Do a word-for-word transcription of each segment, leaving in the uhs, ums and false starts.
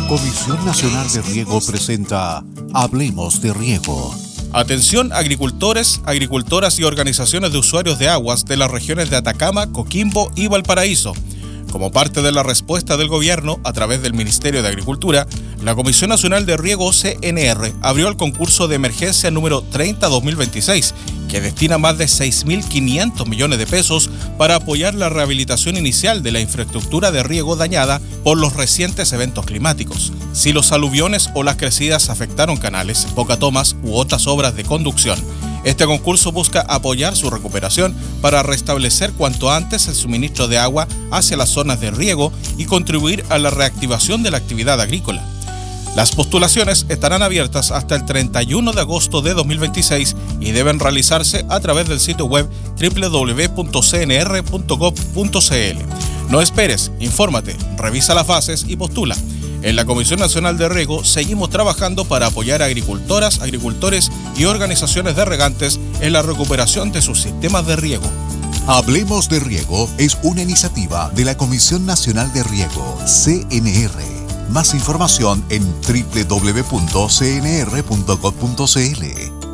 Comisión Nacional de Riego presenta Hablemos de Riego. Atención agricultores, agricultoras y organizaciones de usuarios de aguas de las regiones de Atacama, Coquimbo y Valparaíso. Como parte de la respuesta del gobierno a través del Ministerio de Agricultura, la Comisión Nacional de Riego C N R abrió el concurso de emergencia número treinta dos mil veintiséis, que destina más de seis mil quinientos millones de pesos para apoyar la rehabilitación inicial de la infraestructura de riego dañada por los recientes eventos climáticos. Si los aluviones o las crecidas afectaron canales, bocatomas u otras obras de conducción, este concurso busca apoyar su recuperación para restablecer cuanto antes el suministro de agua hacia las zonas de riego y contribuir a la reactivación de la actividad agrícola. Las postulaciones estarán abiertas hasta el treinta y uno de agosto de dos mil veintiséis y deben realizarse a través del sitio web doble u doble u doble u punto c n r punto gov punto c l. No esperes, infórmate, revisa las bases y postula. En la Comisión Nacional de Riego seguimos trabajando para apoyar a agricultoras, agricultores y organizaciones de regantes en la recuperación de sus sistemas de riego. Hablemos de Riego es una iniciativa de la Comisión Nacional de Riego, C N R. Más información en doble u doble u doble u punto c n r punto gov punto c l.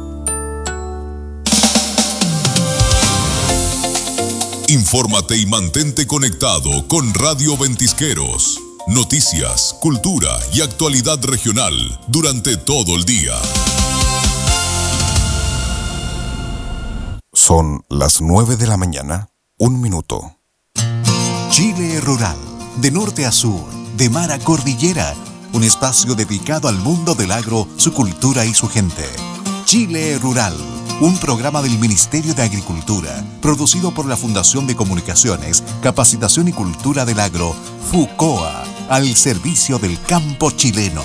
Infórmate y mantente conectado con Radio Ventisqueros. Noticias, cultura y actualidad regional durante todo el día. Son las nueve de la mañana, un minuto. Chile Rural, de norte a sur, de mar a cordillera, un espacio dedicado al mundo del agro, su cultura y su gente. Chile Rural, un programa del Ministerio de Agricultura, producido por la Fundación de Comunicaciones, Capacitación y Cultura del Agro, FUCOA, al servicio del campo chileno.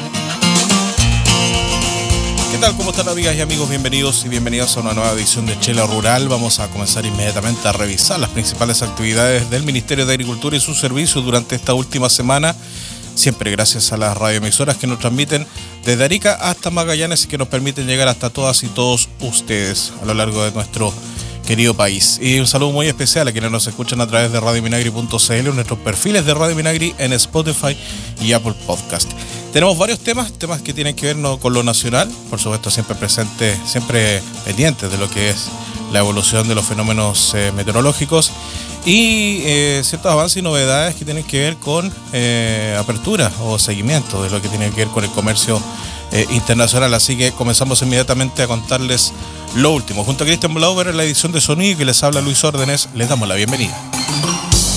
¿Qué tal? ¿Cómo están, amigas y amigos? Bienvenidos y bienvenidas a una nueva edición de Chile Rural. Vamos a comenzar inmediatamente a revisar las principales actividades del Ministerio de Agricultura y sus servicios durante esta última semana. Siempre gracias a las radioemisoras que nos transmiten desde Arica hasta Magallanes y que nos permiten llegar hasta todas y todos ustedes a lo largo de nuestro querido país. Y un saludo muy especial a quienes nos escuchan a través de radio minagri punto c l, nuestros perfiles de Radio Minagri en Spotify y Apple Podcast. Tenemos varios temas, temas que tienen que ver no, con lo nacional, por supuesto siempre presentes, siempre pendientes de lo que es la evolución de los fenómenos eh, meteorológicos y eh, ciertos avances y novedades que tienen que ver con eh, apertura o seguimiento de lo que tiene que ver con el comercio eh, internacional. Así que comenzamos inmediatamente a contarles lo último. Junto a Cristian Blauber en la edición de sonido que les habla Luis Órdenes, les damos la bienvenida.